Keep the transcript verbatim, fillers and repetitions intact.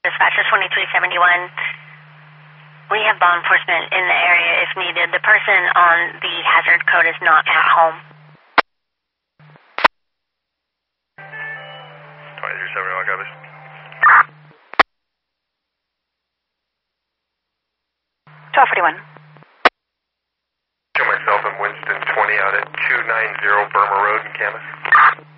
Dispatcher twenty-three seventy-one. We have law enforcement in the area if needed. The person on the hazard code is not at home. twenty-three seventy-one, copies. twelve forty-one. Show myself and Winston twenty out at two ninety Burma Road in Camas.